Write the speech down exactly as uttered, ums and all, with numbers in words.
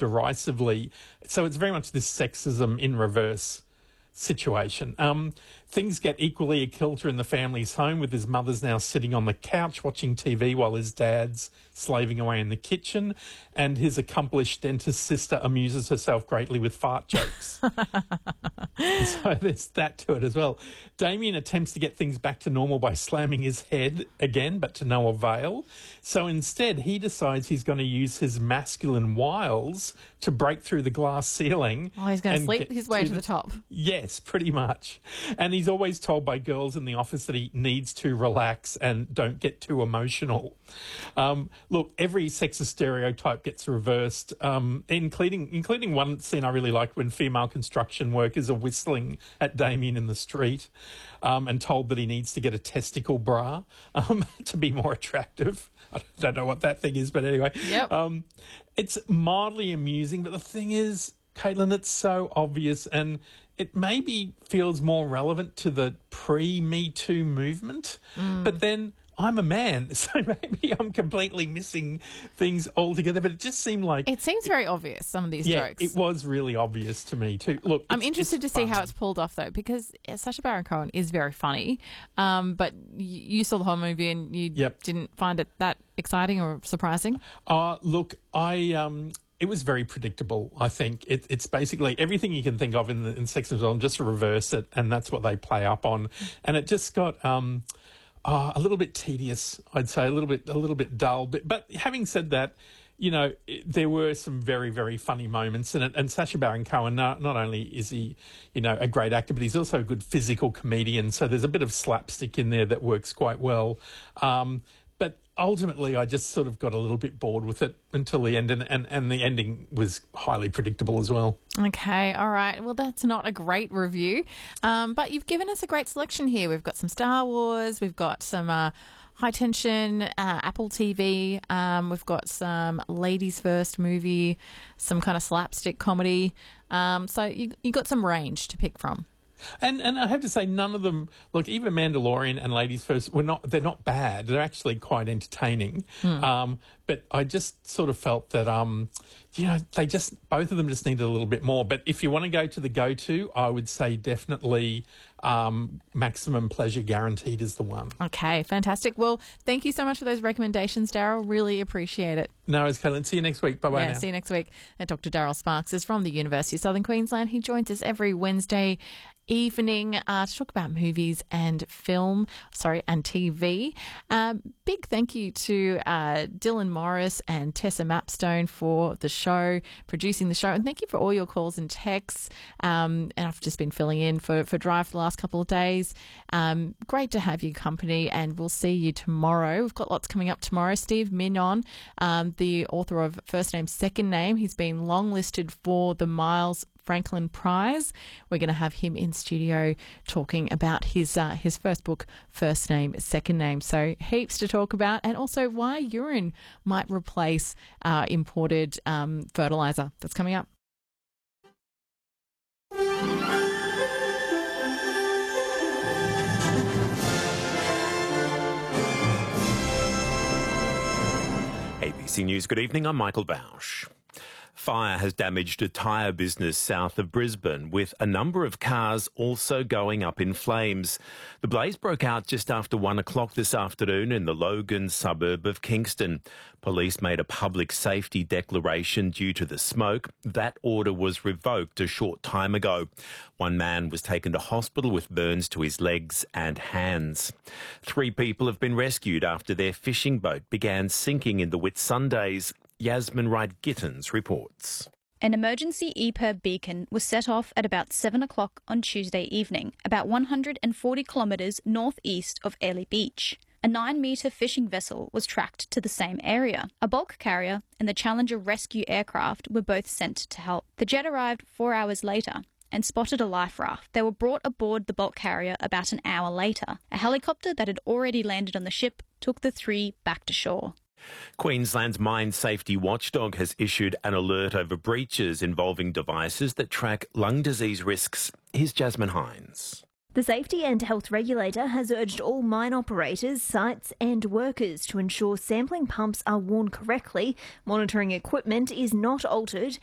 derisively. So it's very much this sexism in reverse situation. Um, things get equally a kilter in the family's home, with his mother's now sitting on the couch watching T V while his dad's slaving away in the kitchen, and his accomplished dentist sister amuses herself greatly with fart jokes. So there's that to it as well. Damien attempts to get things back to normal by slamming his head again, but to no avail. So instead, he decides he's going to use his masculine wiles to break through the glass ceiling. Oh, he's going to and sleep get his way to the top. Yes, pretty much. And he's always told by girls in the office that he needs to relax and don't get too emotional. Um, look, every sexist stereotype gets reversed, um, including including one scene I really liked when female construction workers are whistling at Damien in the street um, and told that he needs to get a testicle bra um, to be more attractive. I don't know what that thing is, but anyway. Yep. Um, it's mildly amusing, but the thing is, Caitlin, it's so obvious, and it maybe feels more relevant to the pre-Me Too movement. Mm. But then I'm a man, so maybe I'm completely missing things altogether. But it just seemed like... It seems very obvious, some of these yeah, jokes. it was really obvious to me too. Look, I'm it's- interested to it's see fun. how it's pulled off, though, because Sacha Baron Cohen is very funny, um, but y- you saw the whole movie and you Yep. didn't find it that exciting or surprising? Uh, look, I... Um, It was very predictable, I think. It, it's basically everything you can think of in, the, in sex and Violence, just to reverse it, and that's what they play up on. And it just got um, uh, a little bit tedious, I'd say, a little bit a little bit dull. But, but having said that, you know, it, there were some very, very funny moments in it. And Sacha Baron Cohen, not, not only is he, you know, a great actor, but he's also a good physical comedian. So there's a bit of slapstick in there that works quite well. Um, But ultimately, I just sort of got a little bit bored with it until the end, and, and, and the ending was highly predictable as well. Okay, all right. Well, that's not a great review, um, but you've given us a great selection here. We've got some Star Wars, we've got some uh, High Tension, uh, Apple T V, um, we've got some Ladies First movie, some kind of slapstick comedy. Um, so you you got some range to pick from. And and I have to say, none of them, look, even Mandalorian and Ladies First, were not, they're not bad. They're actually quite entertaining. Hmm. Um, but I just sort of felt that, um, you know, they just, both of them just needed a little bit more. But if you want to go to the go-to, I would say definitely um, Maximum Pleasure Guaranteed is the one. Okay, fantastic. Well, thank you so much for those recommendations, Daryl. Really appreciate it. No worries, Caitlin. See you next week. Bye-bye Yeah, now. see you next week. And Doctor Daryl Sparks is from the University of Southern Queensland. He joins us every Wednesday evening uh, to talk about movies and film, sorry, and T V. Um, big thank you to uh, Dylan Morris and Tessa Mapstone for the show, producing the show. And thank you for all your calls and texts. Um, and I've just been filling in for, for Drive for the last couple of days. Um, great to have you company, and we'll see you tomorrow. We've got lots coming up tomorrow. Steve Mignon, um, the author of First Name, Second Name, he's been longlisted for the Miles Franklin Prize. We're going to have him in studio talking about his uh, his first book, First Name, Second Name. So heaps to talk about, and also why urine might replace uh, imported um, fertiliser. That's coming up. A B C News, good evening. I'm Michael Bausch. Fire has damaged a tyre business south of Brisbane, with a number of cars also going up in flames. The blaze broke out just after one o'clock this afternoon in the Logan suburb of Kingston. Police made a public safety declaration due to the smoke. That order was revoked a short time ago. One man was taken to hospital with burns to his legs and hands. Three people have been rescued after their fishing boat began sinking in the Whitsundays. Yasmin Wright-Gittins reports. An emergency E P I R beacon was set off at about seven o'clock on Tuesday evening, about one hundred forty kilometres northeast of Airlie Beach. A nine-metre fishing vessel was tracked to the same area. A bulk carrier and the Challenger rescue aircraft were both sent to help. The jet arrived four hours later and spotted a life raft. They were brought aboard the bulk carrier about an hour later. A helicopter that had already landed on the ship took the three back to shore. Queensland's Mine Safety Watchdog has issued an alert over breaches involving devices that track lung disease risks. Here's Jasmine Hines. The Safety and Health Regulator has urged all mine operators, sites and workers to ensure sampling pumps are worn correctly, monitoring equipment is not altered